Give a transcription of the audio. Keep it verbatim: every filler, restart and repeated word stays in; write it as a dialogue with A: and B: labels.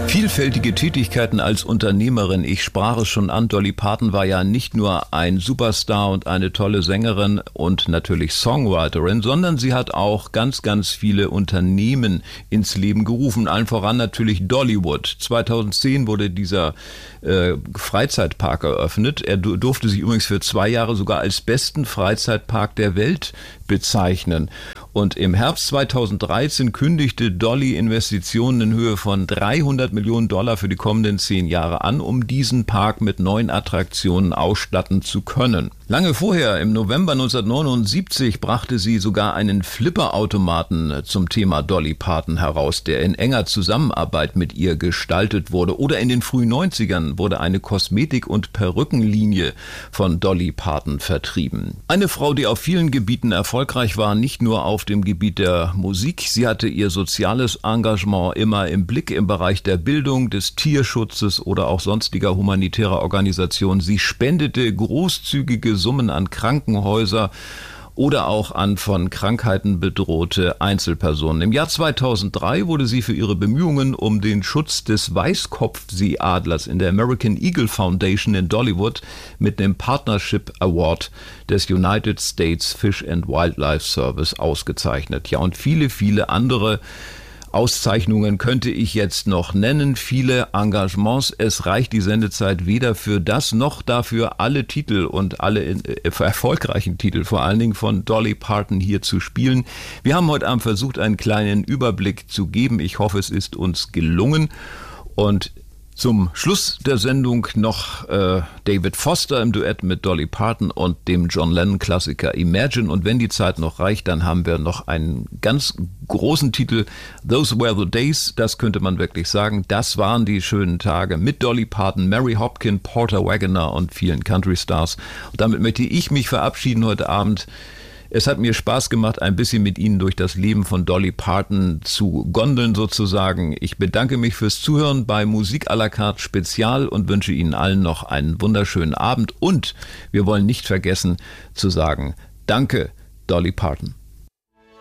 A: Vielfältige Tätigkeiten als Unternehmerin. Ich sprach es schon an, Dolly Parton war ja nicht nur ein Superstar und eine tolle Sängerin und natürlich Songwriterin, sondern sie hat auch ganz, ganz viele Unternehmen ins Leben gerufen. Allen voran natürlich Dollywood. zweitausendzehn wurde dieser äh, Freizeitpark eröffnet. Er durfte sich übrigens für zwei Jahre sogar als besten Freizeitpark der Welt bezeichnen. Und im Herbst zweitausenddreizehn kündigte Dolly Investitionen in Höhe von dreihundert Millionen Dollar für die kommenden zehn Jahre an, um diesen Park mit neuen Attraktionen ausstatten zu können. Lange vorher, im November neunzehnhundertneunundsiebzig, brachte sie sogar einen Flipperautomaten zum Thema Dolly Parton heraus, der in enger Zusammenarbeit mit ihr gestaltet wurde. Oder in den frühen neunzigern wurde eine Kosmetik- und Perückenlinie von Dolly Parton vertrieben. Eine Frau, die auf vielen Gebieten erfolgreich war, nicht nur auf dem Gebiet der Musik. Sie hatte ihr soziales Engagement immer im Blick im Bereich der Bildung, des Tierschutzes oder auch sonstiger humanitärer Organisationen. Sie spendete großzügige Summen an Krankenhäuser oder auch an von Krankheiten bedrohte Einzelpersonen. Im Jahr zweitausenddrei wurde sie für ihre Bemühungen um den Schutz des Weißkopfseeadlers in der American Eagle Foundation in Dollywood mit dem Partnership Award des United States Fish and Wildlife Service ausgezeichnet. Ja, und viele, viele andere Auszeichnungen könnte ich jetzt noch nennen, viele Engagements. Es reicht die Sendezeit weder für das noch dafür, alle Titel und alle äh, erfolgreichen Titel, vor allen Dingen von Dolly Parton, hier zu spielen. Wir haben heute Abend versucht, einen kleinen Überblick zu geben. Ich hoffe, es ist uns gelungen. Und zum Schluss der Sendung noch äh, David Foster im Duett mit Dolly Parton und dem John Lennon-Klassiker Imagine. Und wenn die Zeit noch reicht, dann haben wir noch einen ganz großen Titel, Those Were the Days. Das könnte man wirklich sagen. Das waren die schönen Tage mit Dolly Parton, Mary Hopkin, Porter Wagoner und vielen Country-Stars. Und damit möchte ich mich verabschieden heute Abend. Es hat mir Spaß gemacht, ein bisschen mit Ihnen durch das Leben von Dolly Parton zu gondeln sozusagen. Ich bedanke mich fürs Zuhören bei Musik à la carte Spezial und wünsche Ihnen allen noch einen wunderschönen Abend. Und wir wollen nicht vergessen zu sagen, danke, Dolly Parton.